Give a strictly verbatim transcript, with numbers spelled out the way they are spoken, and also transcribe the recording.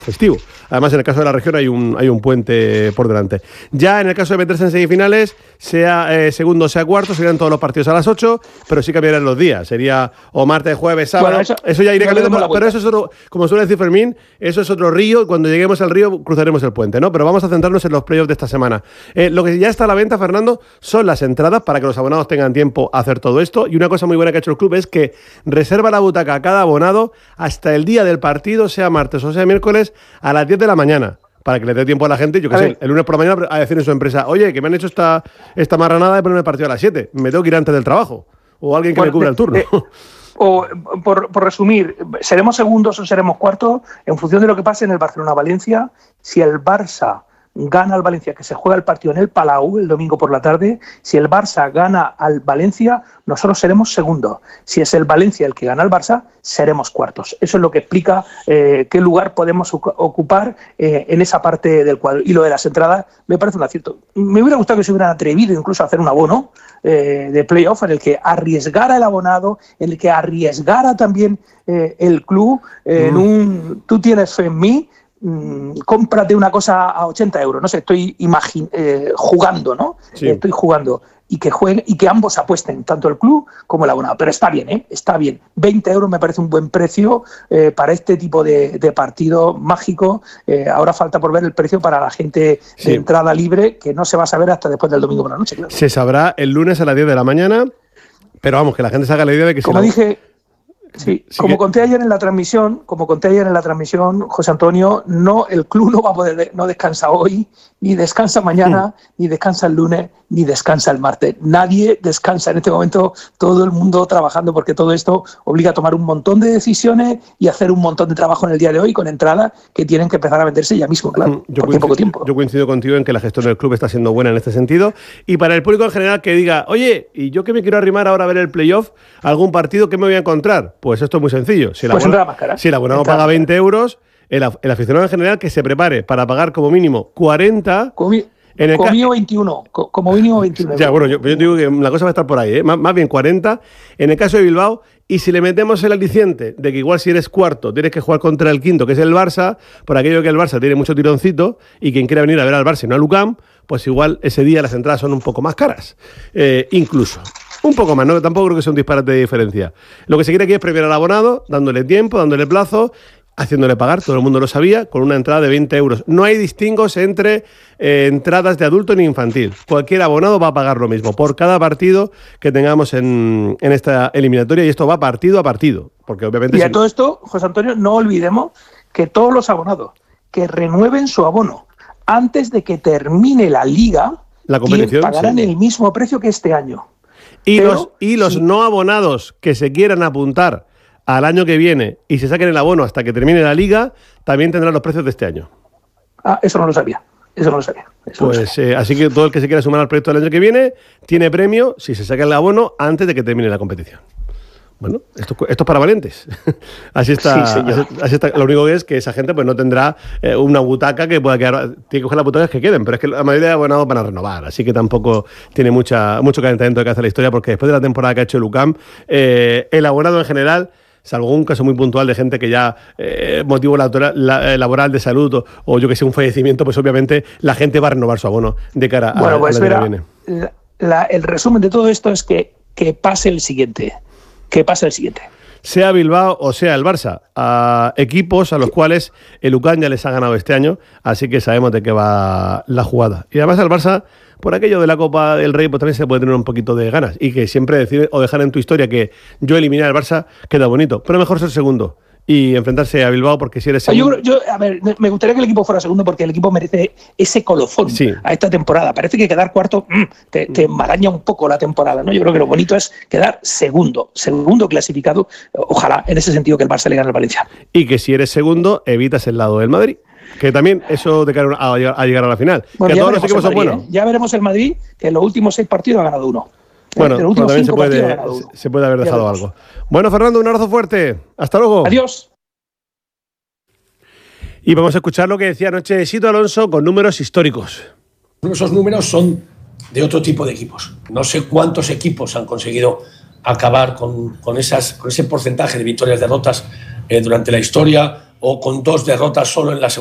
festivo. Además, en el caso de la región hay un, hay un puente por delante. Ya en el caso de meterse en semifinales, sea eh, segundo, sea cuarto, serían todos los partidos a las ocho, pero sí cambiarían los días. Sería o martes, jueves, sábado. Bueno, eso, eso ya iré cambiando, pero, pero eso es otro, como suele decir Fermín, eso es otro río. Cuando lleguemos al río, cruzaremos el puente, ¿no? Pero vamos a centrarnos en los playoffs de esta semana. Eh, lo que ya está a la venta, Fernando, son las entradas para que los abonados tengan tiempo a hacer todo esto. Y una cosa muy buena que ha hecho el club es que reserva la butaca a cada abonado hasta el día del partido, sea martes o sea miércoles, a las diez de la mañana, para que le dé tiempo a la gente, yo qué sé, el lunes por la mañana a decir en su empresa, oye, que me han hecho esta, esta marranada de poner el partido a las siete, me tengo que ir antes del trabajo, o alguien que bueno, me cubra el turno. Eh, o, por, por resumir, ¿seremos segundos o seremos cuartos? En función de lo que pase en el Barcelona-Valencia, si el Barça gana al Valencia, que se juega el partido en el Palau el domingo por la tarde, si el Barça gana al Valencia, nosotros seremos segundos. Si es el Valencia el que gana al Barça, seremos cuartos. Eso es lo que explica eh, qué lugar podemos ocupar eh, en esa parte del cuadro. Y lo de las entradas me parece un acierto. Me hubiera gustado que se hubieran atrevido incluso a hacer un abono eh, de playoff en el que arriesgara el abonado, en el que arriesgara también eh, el club eh, mm. en un tú tienes fe en mí, Mm, cómprate una cosa a ochenta euros, no sé, estoy imagin- eh, jugando, ¿no? Sí. Estoy jugando y que jueguen y que ambos apuesten, tanto el club como el abonado. Pero está bien, ¿eh? Está bien. veinte euros me parece un buen precio eh, para este tipo de, de partido mágico. Eh, ahora falta por ver el precio para la gente sí. de entrada libre, que no se va a saber hasta después del domingo por la noche, claro. Se sabrá el lunes a las diez de la mañana, pero vamos, que la gente se haga la idea de que... Como si dije... Sí, sí, como que... conté ayer en la transmisión, como conté ayer en la transmisión, José Antonio, no, el club no va a poder, no descansa hoy, ni descansa mañana, mm. ni descansa el lunes, ni descansa el martes. Nadie descansa en este momento, todo el mundo trabajando, porque todo esto obliga a tomar un montón de decisiones y hacer un montón de trabajo en el día de hoy con entradas que tienen que empezar a venderse ya mismo, claro, yo porque hay poco tiempo. Yo coincido contigo en que la gestión del club está siendo buena en este sentido. Y para el público en general que diga, oye, ¿y yo que me quiero arrimar ahora a ver el playoff, algún partido, qué me voy a encontrar? Pues esto es muy sencillo. Si el pues abonado, si el abonado paga veinte euros, el, el aficionado en general que se prepare para pagar como mínimo cuarenta... Comi en el como mínimo veintiuno. Como mínimo veintiuno. Ya, bueno, yo, yo digo que la cosa va a estar por ahí, ¿eh? más, más bien cuarenta. En el caso de Bilbao, y si le metemos el aliciente de que igual si eres cuarto tienes que jugar contra el quinto, que es el Barça, por aquello que el Barça tiene mucho tironcito y quien quiera venir a ver al Barça y no al U C A M, pues igual ese día las entradas son un poco más caras. Eh, incluso. Un poco más, ¿no? Tampoco creo que sea un disparate de diferencia. Lo que se quiere aquí es premiar al abonado, dándole tiempo, dándole plazo, haciéndole pagar, todo el mundo lo sabía, con una entrada de veinte euros. No hay distingos entre eh, entradas de adulto ni infantil. Cualquier abonado va a pagar lo mismo por cada partido que tengamos en, en esta eliminatoria, y esto va partido a partido. Porque obviamente y a si... todo esto, José Antonio, no olvidemos que todos los abonados que renueven su abono antes de que termine la liga la competición, pagarán sí. el mismo precio que este año. Y Pero, los, y los sí. no abonados que se quieran apuntar al año que viene y se saquen el abono hasta que termine la liga, también tendrán los precios de este año. Ah, eso no lo sabía. Eso no lo sabía. Eso pues no lo sabía. Eh, así que todo el que se quiera sumar al proyecto del año que viene tiene premio si se saca el abono antes de que termine la competición. Bueno, esto, esto es para valientes. Así está, sí, así, así está. Lo único que es que esa gente pues no tendrá eh, una butaca que pueda quedar. Tiene que coger las butacas que queden, pero es que la mayoría de abonados van a renovar. Así que tampoco tiene mucha, mucho calentamiento de que hace la historia, porque después de la temporada que ha hecho el U C A M, eh, el abonado en general, salvo un caso muy puntual de gente que ya eh, motivo laboral, la, laboral de salud o, o yo que sé, un fallecimiento, pues obviamente la gente va a renovar su abono de cara bueno, a, pues, a la verá, que viene. La, la, el resumen de todo esto es que, que pase el siguiente. Que pase el siguiente. Sea Bilbao o sea el Barça, a equipos a los cuales el U C A M ya les ha ganado este año, así que sabemos de qué va la jugada. Y además el Barça, por aquello de la Copa del Rey, pues también se puede tener un poquito de ganas, y que siempre decir o dejar en tu historia que yo eliminé al Barça queda bonito, pero mejor ser segundo y enfrentarse a Bilbao, porque si eres segundo... Yo, yo, a ver, me gustaría que el equipo fuera segundo, porque el equipo merece ese colofón sí. a esta temporada. Parece que quedar cuarto mmm, te, te enmaraña un poco la temporada, ¿no? Yo creo que lo bonito es quedar segundo, segundo clasificado. Ojalá, en ese sentido, que el Barça le gane al Valencia. Y que si eres segundo, evitas el lado del Madrid. Que también eso de cara a, a llegar a la final. Bueno, que todos los equipos son buenos. ¿eh? Ya veremos el Madrid, que en los últimos seis partidos ha ganado uno. Bueno, bueno también se puede, se puede haber dejado algo. Bueno, Fernando, un abrazo fuerte. Hasta luego. Adiós. Y vamos a escuchar lo que decía anoche Sito Alonso con números históricos. Esos números son de otro tipo de equipos. No sé cuántos equipos han conseguido acabar con, con, esas, con ese porcentaje de victorias y derrotas eh, durante la historia. o con dos derrotas solo en la segunda